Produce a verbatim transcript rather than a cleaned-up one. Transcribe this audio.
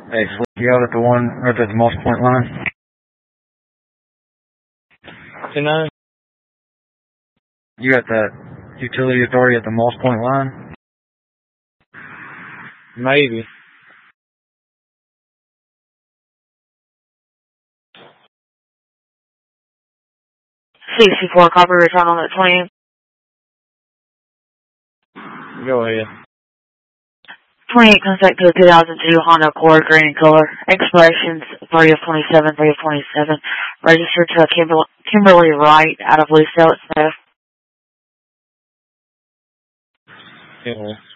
Hey, Slick, you out at the one right at the Moss Point line? You know? You at that utility authority at the Moss Point line? Maybe. sixty-four copy return on that twenty. Go ahead. twenty-eight comes back to the two thousand two Honda Accord green color. Expirations three of twenty-seven, three of twenty-seven. Registered to Kimberly, Kimberly Wright out of Lucille at Smith. Yeah.